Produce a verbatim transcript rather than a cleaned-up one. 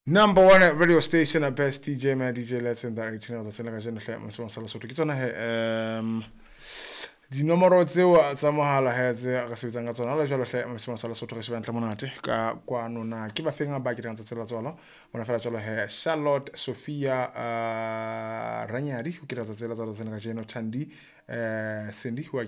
Number one radio station at best, D J man, D J Let's in that eighteen hours. Tsena ka jeno hle mo sema sala sotho. Ke tsona he um dinomoro tseo tsa mohala he tse ga sebetsang ka tsona la jalo hle mo sema sala sotho re se bantla monate ka kwano na ke ba fenga ba ke tsa tsela tswala bona fela tswala he Charlotte Sophia uh, Ranyadi ke tsa tsela tswala tsena ka jeno Thandi uh, Cindy